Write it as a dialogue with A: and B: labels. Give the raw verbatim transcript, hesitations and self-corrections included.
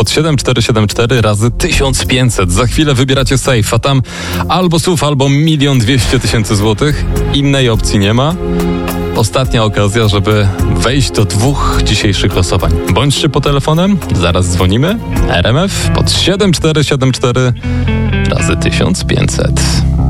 A: pod siedem cztery siedem cztery razy tysiąc pięćset. Za chwilę wybieracie safe, a tam albo S U V, albo milion dwieście tysięcy złotych. Innej opcji nie ma. Ostatnia okazja, żeby wejść do dwóch dzisiejszych losowań. Bądźcie po telefonem, zaraz dzwonimy. R M F pod siedem cztery siedem cztery razy tysiąc pięćset.